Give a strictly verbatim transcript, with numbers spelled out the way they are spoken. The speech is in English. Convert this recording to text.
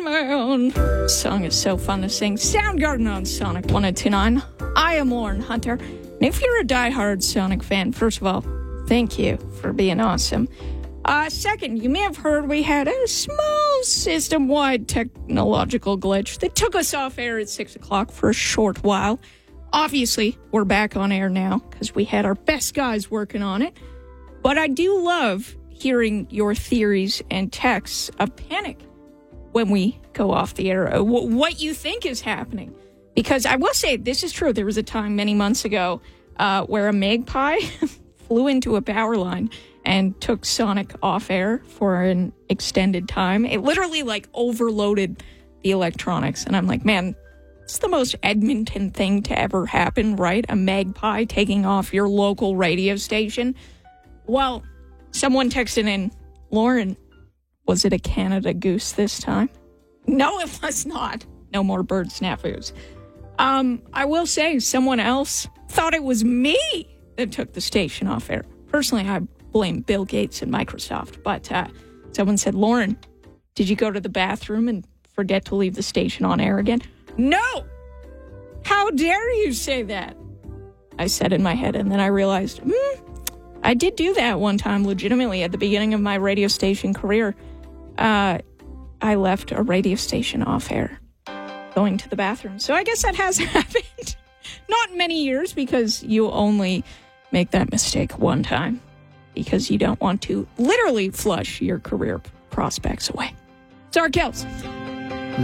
man. This song is so fun to sing. Soundgarden on Sonic one oh two point nine. I am Lauren Hunter. And if you're a diehard Sonic fan, first of all, thank you for being awesome. Uh, second, you may have heard we had a small system-wide technological glitch that took us off air at six o'clock for a short while. Obviously, we're back on air now because we had our best guys working on it. But I do love hearing your theories and texts of panic when we go off the air, w- what you think is happening. Because I will say, this is true. There was a time many months ago uh, where a magpie flew into a power line and took Sonic off air for an extended time. It literally, like, overloaded the electronics. And I'm like, man, it's the most Edmonton thing to ever happen, right? A magpie taking off your local radio station. Well, someone texted in, Lauren, was it a Canada goose this time? No, it was not. No more bird snafus. Um, I will say someone else thought it was me that took the station off air. Personally, I blame Bill Gates and Microsoft. But uh, someone said, Lauren, did you go to the bathroom and forget to leave the station on air again? No! How dare you say that? I said in my head, and then I realized, hmm, I did do that one time legitimately at the beginning of my radio station career. Uh, I left a radio station off air going to the bathroom. So I guess that has happened. Not many years, because you only make that mistake one time because you don't want to literally flush your career prospects away. Sorry, Kels.